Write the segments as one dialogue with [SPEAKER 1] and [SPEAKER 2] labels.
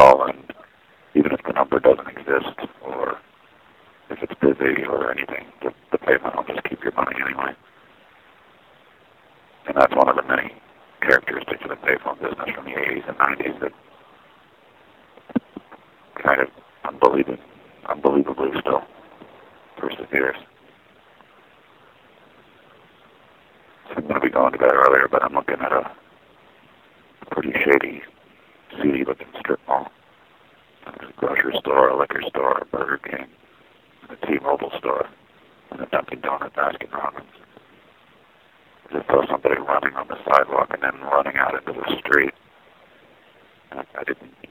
[SPEAKER 1] call, and even if the number doesn't exist, or if it's busy or anything, the payment will just keep your money anyway. And that's one of the many characteristics of the payphone business from the 80s and 90s that kind of unbelievably still perseveres. So I'm going to be going to bed earlier, but I'm looking at a pretty shady, seedy-looking strip mall. There's a grocery store, a liquor store, a Burger King, a T-Mobile store, and a Dunkin' Donut, Baskin Robbins. Just saw somebody running on the sidewalk and then running out into the street. I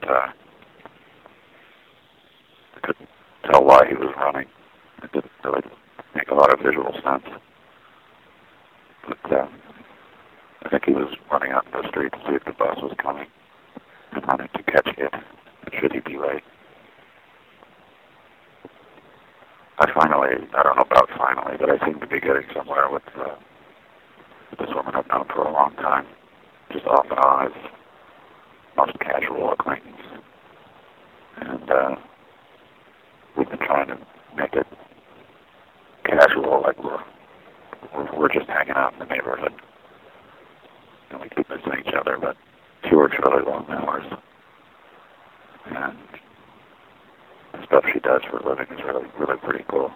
[SPEAKER 1] couldn't tell why he was running. It didn't really make a lot of visual sense. But I think he was running out in the street to see if the bus was coming and running to catch it, should he be late. I don't know about finally, but I seem to be getting somewhere with this woman I've known for a long time, just off and on as most casual acquaintance. And we've been trying to make it casual, like we're just hanging out in the neighborhood. And we keep missing each other, but she works really long hours. And the stuff she does for a living is really, really pretty cool.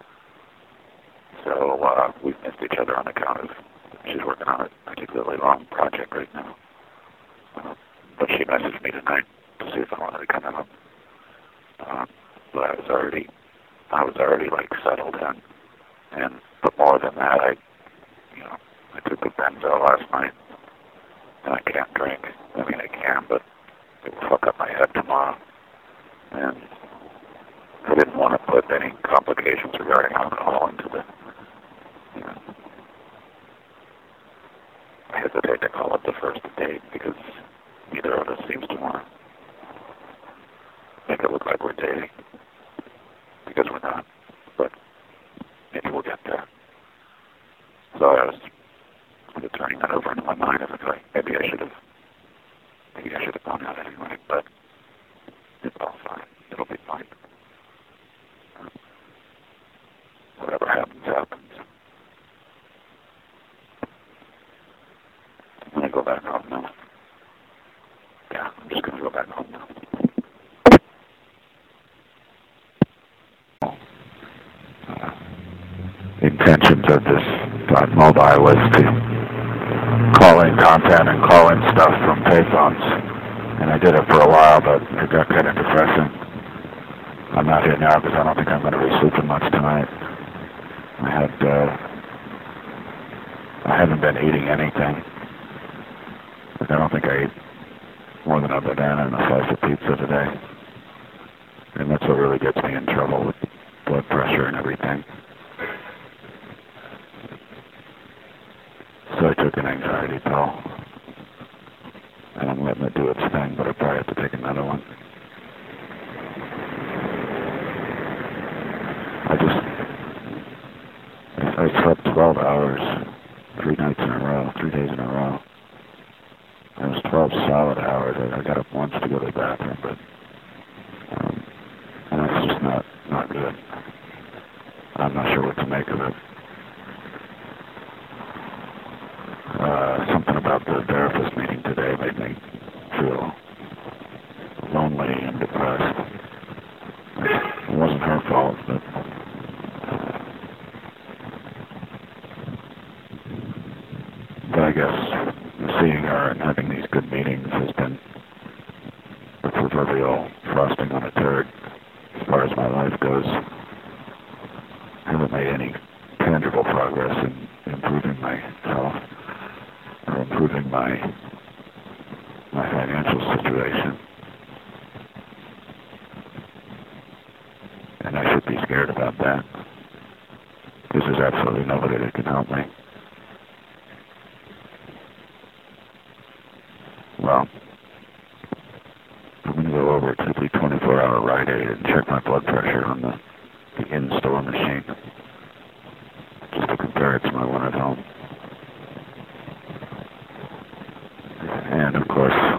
[SPEAKER 1] So we've missed each other on account of she's working on a particularly long project right now. But she messaged me tonight to see if I wanted to come out. But I was already like settled in. But more than that, I took a benzo last night, and I can't drink. I mean, I can, but it will fuck up my head tomorrow. And I didn't want to put any complications regarding alcohol into the, I hesitate to call it the first date because neither of us seems to want to make it look like we're dating, because we're not, but maybe we'll get there. So I was turning that over into my mind. I was like, maybe I should have gone out anyway, but it's all fine. It'll be fine. Whatever happens, happens. I'm going to go back home now. Yeah, I'm just going to go back home now. The intentions of this mobile was to call in content and call in stuff from payphones. And I did it for a while, but it got kind of depressing. I'm not here now because I don't think I'm going to be sleeping much tonight. I haven't been eating anything. I don't think I ate more than a banana and a slice of pizza today. And that's what really gets me in trouble with blood pressure and everything. So I took an anxiety pill. And I'm letting it do its thing, but I probably have to take another one. I slept 12 hours, 3 nights in a row, 3 days in a row. It was 12 solid hours. I got up once to go to the bathroom, but and that's just not good. I'm not sure what to make of it. Something about the therapist meeting today made me feel lonely and depressed. It wasn't her fault, but I guess seeing her and having these good meetings has been the proverbial frosting on a turd as far as my life goes. I haven't made any tangible progress in improving my health or improving my financial situation. And I should be scared about that, because there's absolutely nobody that can help me. Well, I'm going to go over to the 24-hour Rite Aid and check my blood pressure on the in-store machine, just to compare it to my one at home. And, of course,